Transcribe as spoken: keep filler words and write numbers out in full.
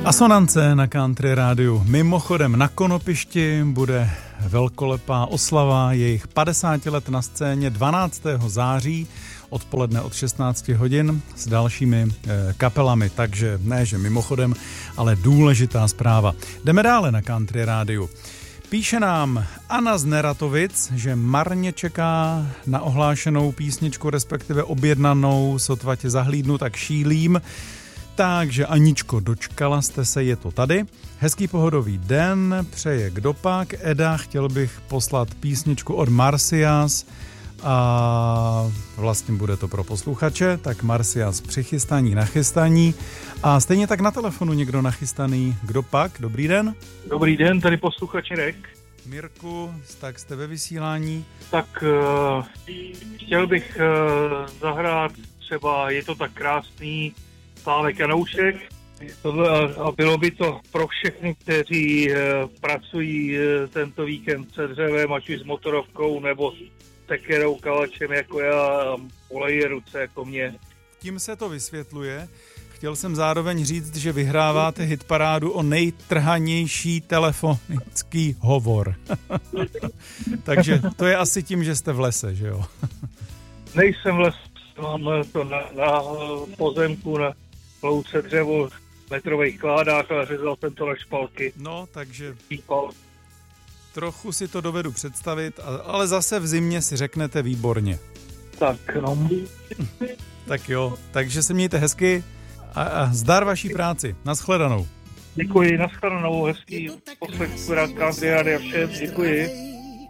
Asonance na Country rádiu. Mimochodem na Konopišti bude velkolepá oslava jejich padesáti let na scéně dvanáctého září odpoledne od šestnácti hodin s dalšími e, kapelami, takže ne, že mimochodem, ale důležitá zpráva. Jdeme dále na Country rádiu. Píše nám Anna z Neratovic, že marně čeká na ohlášenou písničku, respektive objednanou Sotva tě zahlídnu, tak šílím. Takže Aničko, dočkala jste se, je to tady. Hezký pohodový den, přeje kdopak. Eda, chtěl bych poslat písničku od Marcias a vlastně bude to pro posluchače, tak Marcias přichystaní, nachystaní. A stejně tak na telefonu někdo nachystaný. Kdopak, dobrý den. Dobrý den, tady posluchač Irek. Mirku, tak jste ve vysílání. Tak uh, chtěl bych uh, zahrát třeba Je to tak krásný, Slávek Janoušek. Tohle, a bylo by to pro všechny, kteří uh, pracují uh, tento víkend se dřevem, ať už s motorovkou nebo s tekerou, kalačem jako já, a olejí ruce jako mě. Tím se to vysvětluje. Chtěl jsem zároveň říct, že vyhráváte hitparádu o nejtrhanější telefonický hovor. Takže to je asi tím, že jste v lese, že jo? Nejsem v lese, mám to na, na pozemku, na louce dřevo, metrových kládách, ale řezal jsem to na špalky. No, takže Pípal. Trochu si to dovedu představit, ale zase v zimě si řeknete výborně. Tak, no. Tak jo, takže se mějte hezky a, a zdar vaší práci. Nashledanou. Děkuji, nashledanou, hezký poslech, rád Country Rádia všem, děkuji.